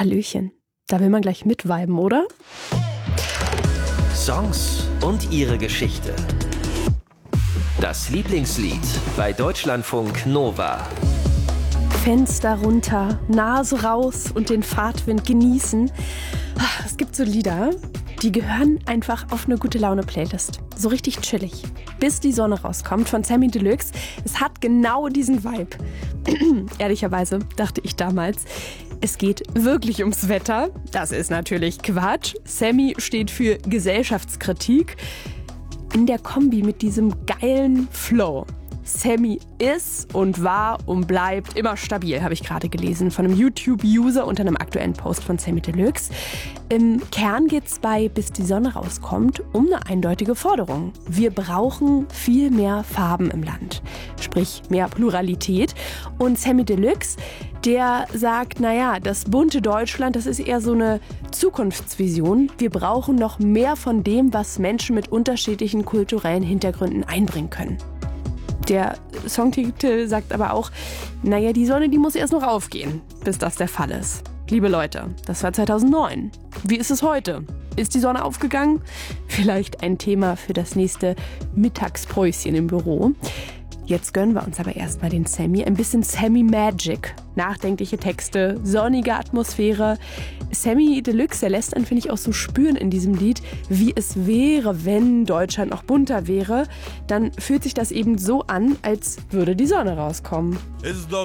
Hallöchen. Da will man gleich mitviben, oder? Songs und ihre Geschichte. Das Lieblingslied bei Deutschlandfunk Nova. Fenster runter, Nase raus und den Fahrtwind genießen. Es gibt so Lieder, die gehören einfach auf eine Gute-Laune-Playlist. So richtig chillig. Bis die Sonne rauskommt von Samy Deluxe. Es hat genau diesen Vibe. Ehrlicherweise dachte ich damals, es geht wirklich ums Wetter. Das ist natürlich Quatsch. Samy steht für Gesellschaftskritik. In der Kombi mit diesem geilen Flow. Samy ist und war und bleibt immer stabil, habe ich gerade gelesen, von einem YouTube-User unter einem aktuellen Post von Samy Deluxe. Im Kern geht es bei Bis die Sonne rauskommt um eine eindeutige Forderung. Wir brauchen viel mehr Farben im Land, sprich mehr Pluralität. Und Samy Deluxe, der sagt, naja, das bunte Deutschland, das ist eher so eine Zukunftsvision. Wir brauchen noch mehr von dem, was Menschen mit unterschiedlichen kulturellen Hintergründen einbringen können. Der Songtitel sagt aber auch, naja, die Sonne, die muss erst noch aufgehen, bis das der Fall ist. Liebe Leute, das war 2009. Wie ist es heute? Ist die Sonne aufgegangen? Vielleicht ein Thema für das nächste Mittagspäuschen im Büro. Jetzt gönnen wir uns aber erstmal den Samy. Ein bisschen Samy Magic. Nachdenkliche Texte, sonnige Atmosphäre. Samy Deluxe, der lässt einen, finde ich, auch so spüren in diesem Lied, wie es wäre, wenn Deutschland noch bunter wäre. Dann fühlt sich das eben so an, als würde die Sonne rauskommen. Ist doch